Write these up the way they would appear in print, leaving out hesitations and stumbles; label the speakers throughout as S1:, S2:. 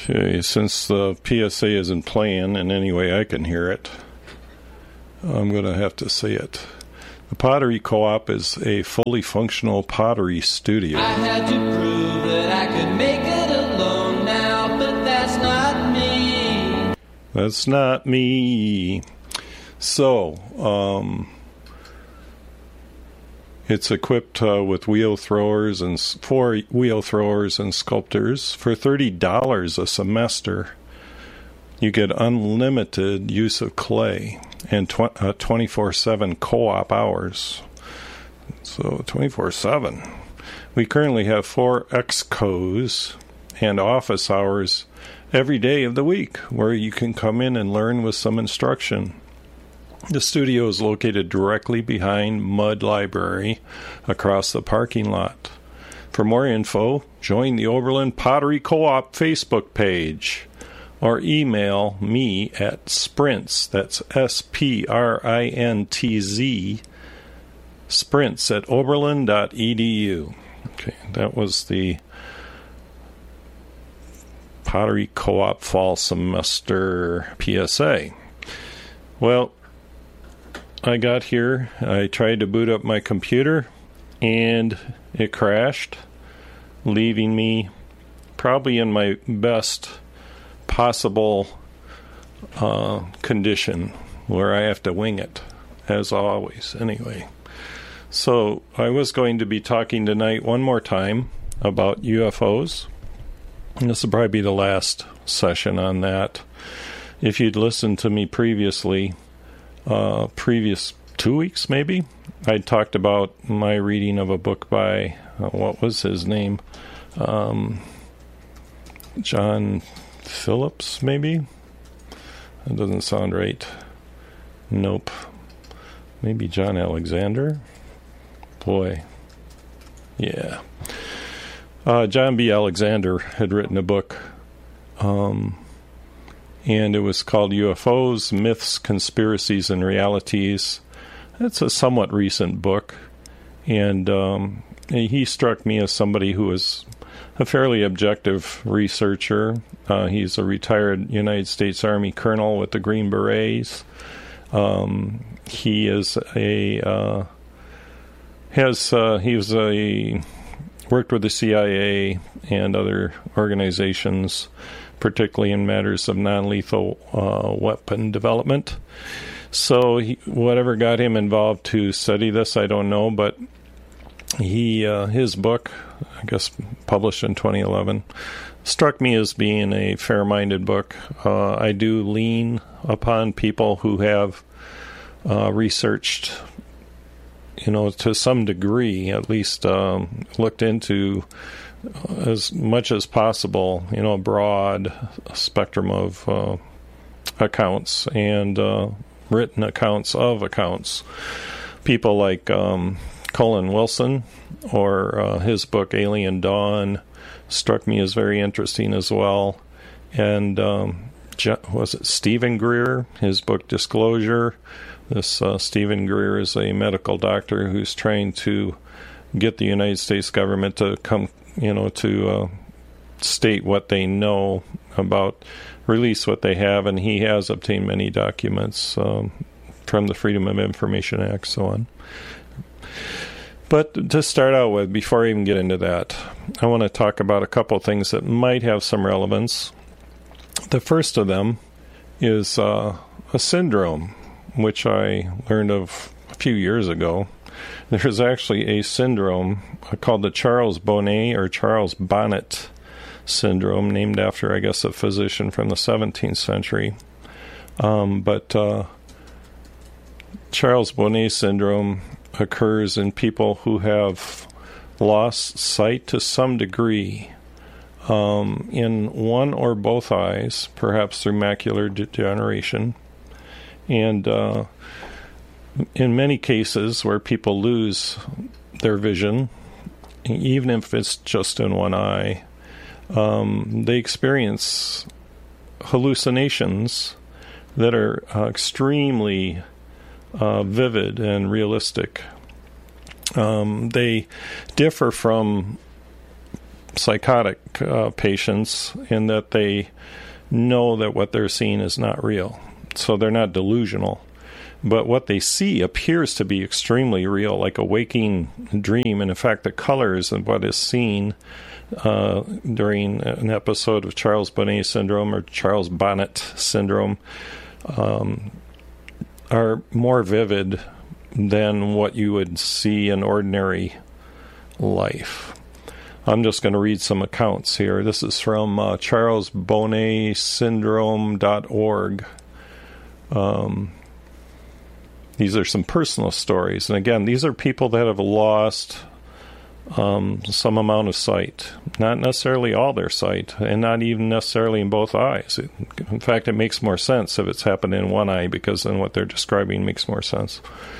S1: Okay, since the PSA isn't playing in any way I can hear it, I'm going to have to say it. The Pottery Co-op is a fully functional pottery studio.
S2: I had to prove that I could make it alone now, but that's not me.
S1: That's not me. So, it's equipped with wheel throwers and 4 wheel throwers and sculptors. For $30 a semester, you get unlimited use of clay and 24/7 co-op hours. So 24/7. We currently have 4 excos and office hours every day of the week where you can come in and learn with some instruction. The studio is located directly behind Mudd Library across the parking lot. For more info, join the Oberlin Pottery Co-op Facebook page or email me at sprints, that's SPRINTZ, sprints at oberlin.edu. Okay, that was the Pottery Co-op fall semester PSA. Well, I got here, I tried to boot up my computer, and it crashed, leaving me probably in my best possible condition, where I have to wing it, as always, anyway. So I was going to be talking tonight one more time about UFOs, and this will probably be the last session on that. If you'd listened to me previously, previous 2 weeks maybe, I talked about my reading of a book by what was his name, John Phillips, maybe. That doesn't sound right. Nope. Maybe John Alexander. Boy, yeah. John B. Alexander had written a book, and it was called UFOs, Myths, Conspiracies, and Realities. It's a somewhat recent book, and he struck me as somebody who was a fairly objective researcher. He's a retired United States Army colonel with the Green Berets. He is worked with the CIA and other organizations, particularly in matters of non-lethal weapon development. So whatever got him involved to study this, I don't know, but his book, I guess published in 2011, struck me as being a fair-minded book. I do lean upon people who have researched, to some degree, at least looked into as much as possible, a broad spectrum of accounts and written accounts of accounts. People like Colin Wilson, or his book Alien Dawn, struck me as very interesting as well. And was it Stephen Greer? His book Disclosure. This Stephen Greer is a medical doctor who's trying to get the United States government to come, to state what they know about, release what they have, and he has obtained many documents from the Freedom of Information Act, so on. But to start out with, before I even get into that, I want to talk about a couple of things that might have some relevance. The first of them is a syndrome, which I learned of a few years ago. There's actually a syndrome called the Charles Bonnet or Charles Bonnet syndrome, named after, I guess, a physician from the 17th century. But Charles Bonnet syndrome occurs in people who have lost sight to some degree in one or both eyes, perhaps through macular degeneration. And in many cases where people lose their vision, even if it's just in one eye, they experience hallucinations that are extremely vivid and realistic. They differ from psychotic patients in that they know that what they're seeing is not real. So they're not delusional. But what they see appears to be extremely real, like a waking dream. And in fact, the colors of what is seen during an episode of Charles Bonnet syndrome or Charles Bonnet syndrome are more vivid than what you would see in ordinary life. I'm just going to read some accounts here. This is from charlesbonnetsyndrome.org. These are some personal stories. And again, these are people that have lost some amount of sight. Not necessarily all their sight, and not even necessarily in both eyes. In fact, it makes more sense if it's happened in one eye, because then what they're describing makes more sense.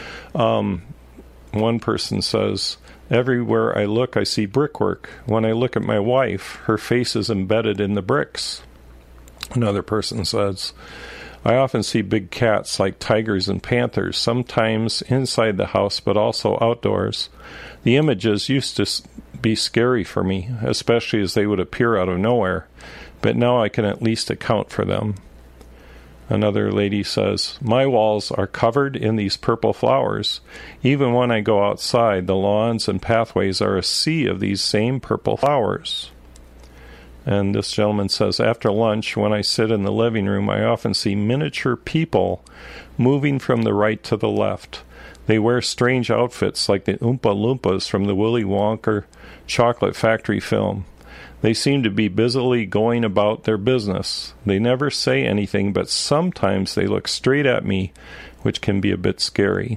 S1: One person says, everywhere I look, I see brickwork. When I look at my wife, her face is embedded in the bricks. Another person says, I often see big cats like tigers and panthers, sometimes inside the house, but also outdoors. The images used to be scary for me, especially as they would appear out of nowhere, but now I can at least account for them. Another lady says, my walls are covered in these purple flowers. Even when I go outside, the lawns and pathways are a sea of these same purple flowers. And this gentleman says, after lunch, when I sit in the living room, I often see miniature people moving from the right to the left. They wear strange outfits like the Oompa Loompas from the Willy Wonka chocolate factory film. They seem to be busily going about their business. They never say anything, but sometimes they look straight at me, which can be a bit scary.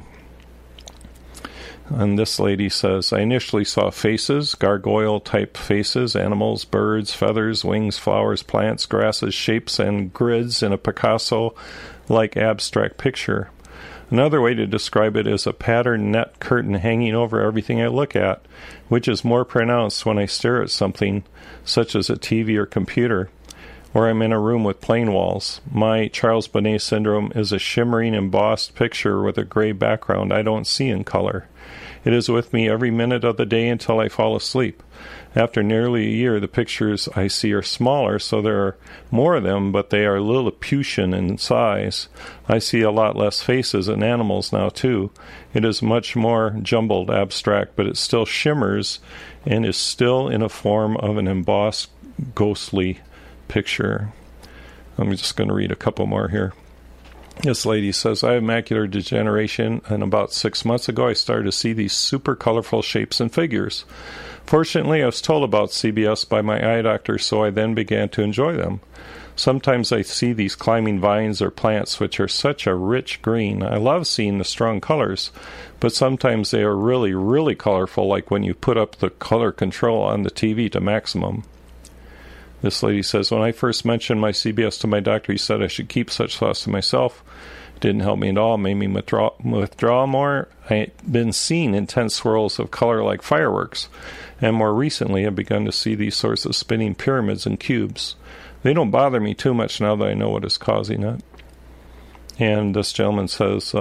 S1: And this lady says, I initially saw faces, gargoyle-type faces, animals, birds, feathers, wings, flowers, plants, grasses, shapes, and grids in a Picasso-like abstract picture. Another way to describe it is a patterned net curtain hanging over everything I look at, which is more pronounced when I stare at something, such as a TV or computer, or I'm in a room with plain walls. My Charles Bonnet syndrome is a shimmering, embossed picture with a gray background I don't see in color. It is with me every minute of the day until I fall asleep. After nearly a year, the pictures I see are smaller, so there are more of them, but they are Lilliputian in size. I see a lot less faces and animals now, too. It is much more jumbled, abstract, but it still shimmers and is still in a form of an embossed, ghostly picture. I'm just going to read a couple more here. This lady says, I have macular degeneration, and about 6 months ago I started to see these super colorful shapes and figures. Fortunately, I was told about CBS by my eye doctor, so I then began to enjoy them. Sometimes I see these climbing vines or plants which are such a rich green. I love seeing the strong colors, but sometimes they are really, really colorful, like when you put up the color control on the TV to maximum. This lady says, when I first mentioned my CBS to my doctor, he said I should keep such thoughts to myself. It didn't help me at all. It made me withdraw more. I've been seeing intense swirls of color like fireworks, and more recently I've begun to see these sorts of spinning pyramids and cubes. They don't bother me too much now that I know what is causing it. And this gentleman says,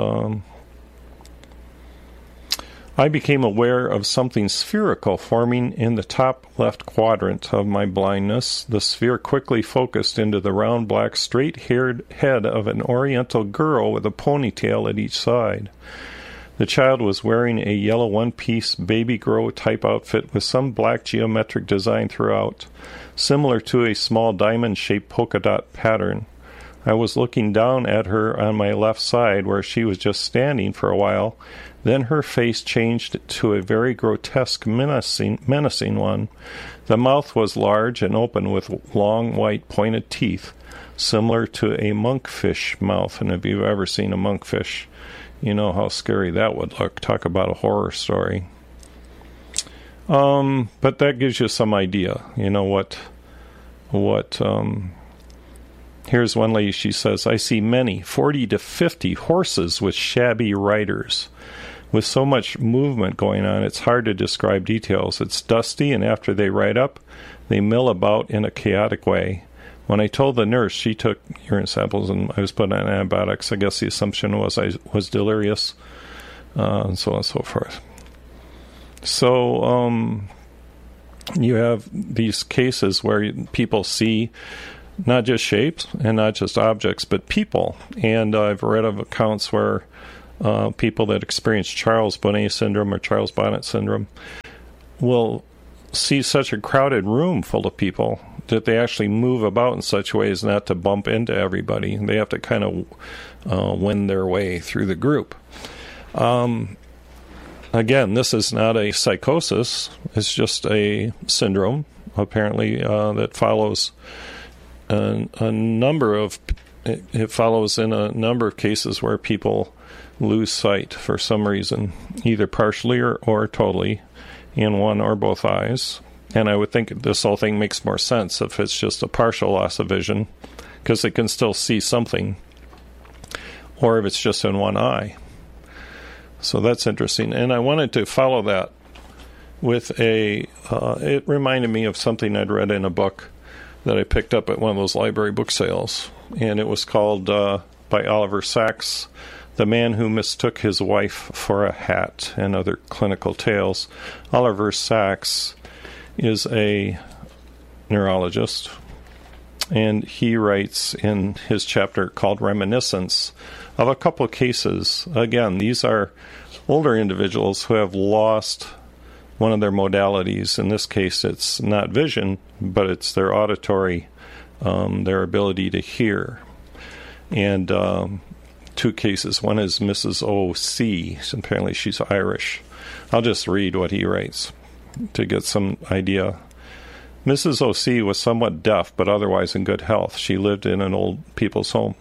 S1: I became aware of something spherical forming in the top left quadrant of my blindness. The sphere quickly focused into the round, black, straight-haired head of an oriental girl with a ponytail at each side. The child was wearing a yellow one-piece baby grow type outfit with some black geometric design throughout, similar to a small diamond-shaped polka dot pattern. I was looking down at her on my left side where she was just standing for a while. Then her face changed to a very grotesque, menacing one. The mouth was large and open with long, white, pointed teeth, similar to a monkfish mouth. And if you've ever seen a monkfish, you know how scary that would look. Talk about a horror story. But that gives you some idea. You know what here's one lady, she says, I see many, 40 to 50 horses with shabby riders. With so much movement going on, it's hard to describe details. It's dusty, and after they ride up, they mill about in a chaotic way. When I told the nurse, she took urine samples, and I was put on antibiotics. I guess the assumption was I was delirious, and so on and so forth. So, you have these cases where people see not just shapes and not just objects, but people. And I've read of accounts where people that experience Charles Bonnet syndrome or Charles Bonnet syndrome will see such a crowded room full of people that they actually move about in such ways not to bump into everybody. They have to kind of win their way through the group. Again, this is not a psychosis. It's just a syndrome, apparently, that follows a number of... It follows in a number of cases where people lose sight for some reason, either partially or totally, in one or both eyes. And I would think this whole thing makes more sense if it's just a partial loss of vision, because it can still see something, or if it's just in one eye. So that's interesting. And I wanted to follow that with it reminded me of something I'd read in a book that I picked up at one of those library book sales. And it was called, by Oliver Sacks, The Man Who Mistook His Wife for a Hat and Other Clinical Tales. Oliver Sacks is a neurologist, and he writes in his chapter called Reminiscence of a couple of cases. Again, these are older individuals who have lost one of their modalities. In this case, it's not vision, but it's their auditory, their ability to hear. And two cases. One is Mrs. O.C. Apparently she's Irish. I'll just read what he writes to get some idea. Mrs. O.C. was somewhat deaf, but otherwise in good health. She lived in an old people's home.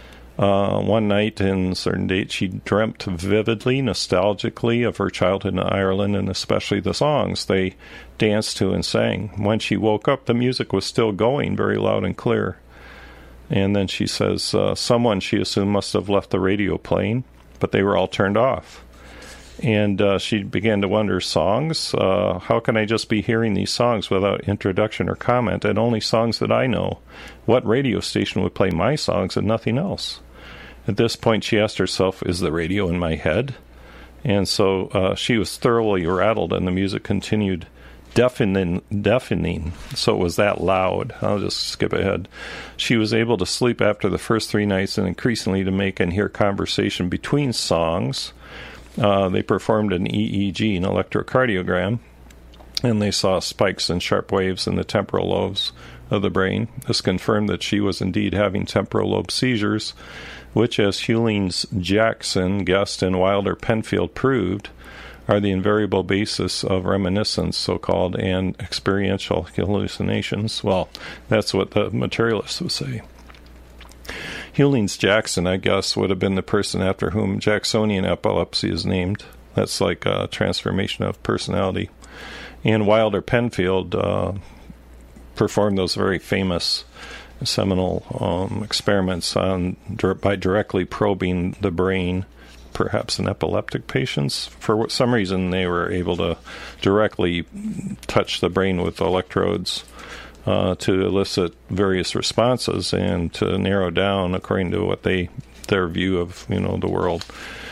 S1: One night in a certain date, she dreamt vividly, nostalgically of her childhood in Ireland, and especially the songs they danced to and sang. When she woke up, the music was still going, very loud and clear. And then she says, someone, she assumed, must have left the radio playing, but they were all turned off. And she began to wonder, songs? How can I just be hearing these songs without introduction or comment, and only songs that I know? What radio station would play my songs and nothing else? At this point, she asked herself, is the radio in my head? And so she was thoroughly rattled, and the music continued deafening. So it was that loud. I'll just skip ahead. She was able to sleep after the first 3 nights, and increasingly to make and hear conversation between songs. They performed an EEG, an electrocardiogram, and they saw spikes and sharp waves in the temporal lobes of the brain. This confirmed that she was indeed having temporal lobe seizures, which, as Hewlings-Jackson guessed and Wilder-Penfield proved, are the invariable basis of reminiscence, so-called, and experiential hallucinations. Well, that's what the materialists would say. Hewlings-Jackson, I guess, would have been the person after whom Jacksonian epilepsy is named. That's like a transformation of personality. And Wilder-Penfield performed those very famous seminal experiments by directly probing the brain, perhaps in epileptic patients. For some reason, they were able to directly touch the brain with electrodes to elicit various responses and to narrow down, according to what their view of the world,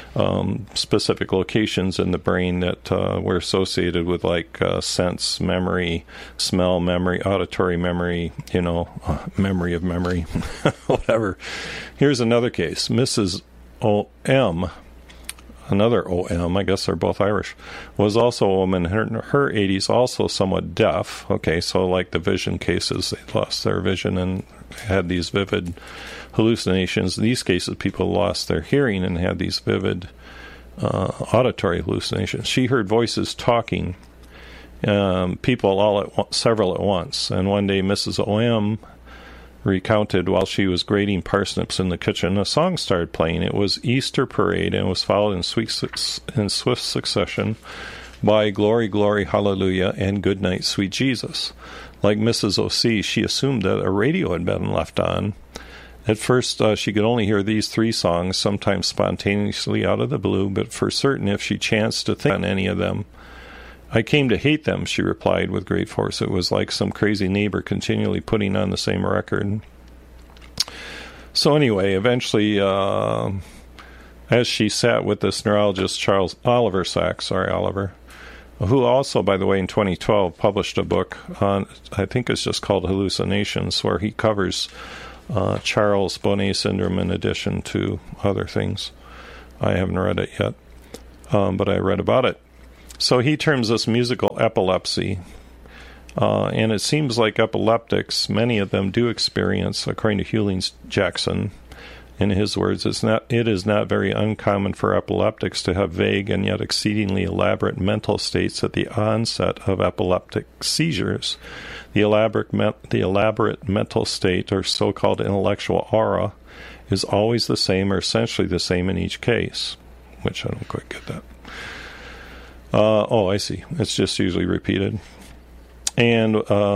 S1: specific locations in the brain that were associated with sense, memory, smell, memory, auditory memory, memory of memory, whatever. Here's another case. Mrs. O.M., another O.M., I guess they're both Irish, was also a woman in her 80s, also somewhat deaf. Okay, so like the vision cases, they lost their vision and had these vivid hallucinations. In these cases, people lost their hearing and had these vivid auditory hallucinations. She heard voices talking, people several at once. And one day, Mrs. O.M. recounted while she was grating parsnips in the kitchen, a song started playing. It was Easter Parade, and was followed in swift succession by Glory, Glory, Hallelujah, and Good Night, Sweet Jesus. Like Mrs. O.C., she assumed that a radio had been left on. At first, she could only hear these 3 songs, sometimes spontaneously out of the blue, but for certain if she chanced to think on any of them. I came to hate them, she replied with great force. It was like some crazy neighbor continually putting on the same record. So anyway, eventually, as she sat with this neurologist, Oliver Sacks, who also, by the way, in 2012 published a book on, I think it's just called Hallucinations, where he covers Charles Bonnet syndrome in addition to other things. I haven't read it yet, but I read about it. So he terms this musical epilepsy, and it seems like epileptics, many of them do experience, according to Hewlings Jackson, in his words, it is not very uncommon for epileptics to have vague and yet exceedingly elaborate mental states at the onset of epileptic seizures. The elaborate mental state, or so-called intellectual aura, is always the same or essentially the same in each case, which I don't quite get that. I see. It's just usually repeated. And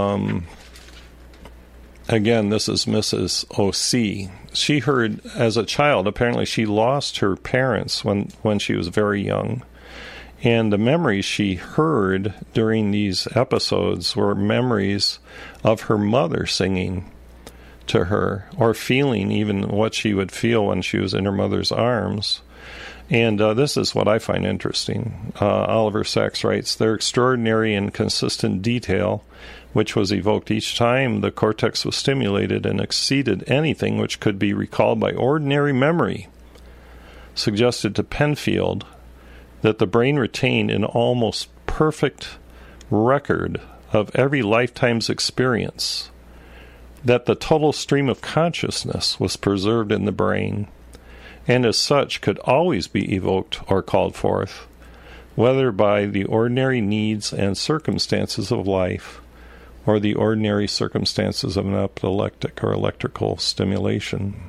S1: again, this is Mrs. O.C. She heard, as a child, apparently she lost her parents when she was very young. And the memories she heard during these episodes were memories of her mother singing to her, or feeling even what she would feel when she was in her mother's arms. And this is what I find interesting. Oliver Sacks writes, their extraordinary and consistent detail, which was evoked each time the cortex was stimulated and exceeded anything which could be recalled by ordinary memory, suggested to Penfield that the brain retained an almost perfect record of every lifetime's experience, that the total stream of consciousness was preserved in the brain, and as such could always be evoked or called forth, whether by the ordinary needs and circumstances of life or the ordinary circumstances of an epileptic or electrical stimulation.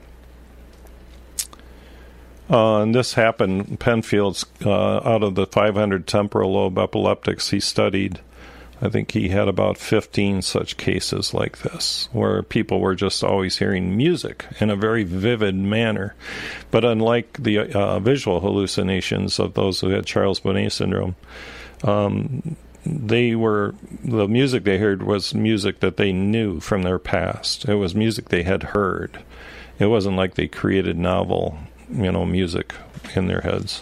S1: And this happened, Penfield's, out of the 500 temporal lobe epileptics he studied, I think he had about 15 such cases like this, where people were just always hearing music in a very vivid manner. But unlike the visual hallucinations of those who had Charles Bonnet syndrome, the music they heard was music that they knew from their past. It was music they had heard. It wasn't like they created novel, music in their heads.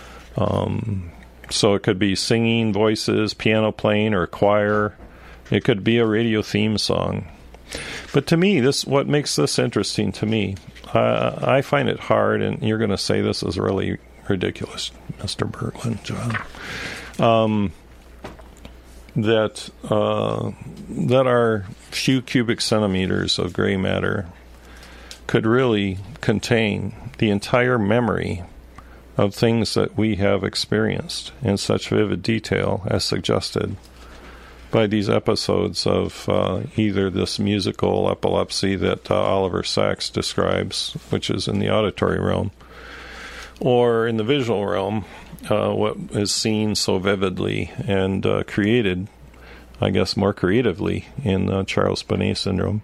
S1: So it could be singing voices, piano playing, or a choir. It could be a radio theme song. But to me, what makes this interesting to me, I find it hard, and you're going to say this is really ridiculous, Mr. Berglund, John, that our few cubic centimeters of gray matter could really contain the entire memory of things that we have experienced in such vivid detail as suggested by these episodes of either this musical epilepsy that Oliver Sacks describes, which is in the auditory realm, or in the visual realm, what is seen so vividly and created, I guess, more creatively in Charles Bonnet syndrome.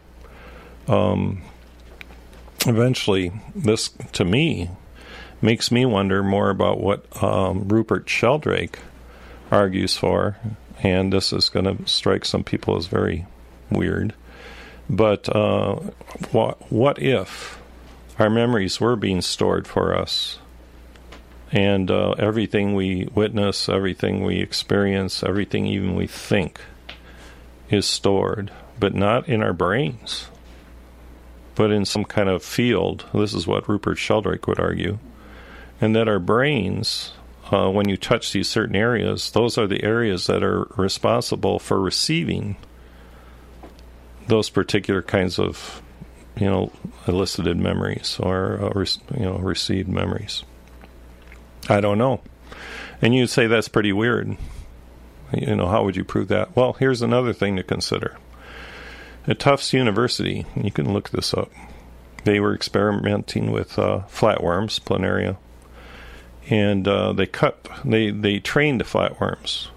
S1: Eventually, this, to me, makes me wonder more about what Rupert Sheldrake argues for, and this is going to strike some people as very weird, but what if our memories were being stored for us, and everything we witness, everything we experience, everything even we think is stored, but not in our brains, but in some kind of field. This is what Rupert Sheldrake would argue. And that our brains, when you touch these certain areas, those are the areas that are responsible for receiving those particular kinds of, elicited memories or, received memories. I don't know. And you'd say that's pretty weird. How would you prove that? Well, here's another thing to consider. At Tufts University, you can look this up, they were experimenting with flatworms, planaria. And they trained the flatworms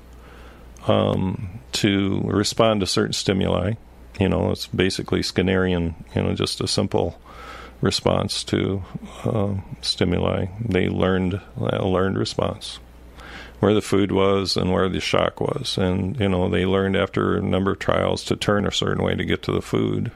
S1: to respond to certain stimuli. It's basically Skinnerian, just a simple response to stimuli. They learned a learned response, where the food was and where the shock was. And, they learned after a number of trials to turn a certain way to get to the food.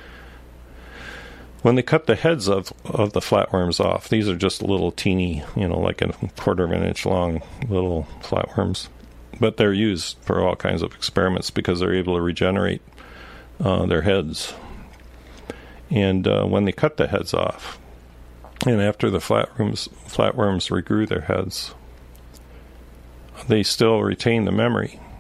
S1: When they cut the heads of the flatworms off, these are just little teeny, like a quarter of an inch long little flatworms. but they're used for all kinds of experiments because they're able to regenerate their heads. And when they cut the heads off, and after the flatworms regrew their heads, they still retain the memory.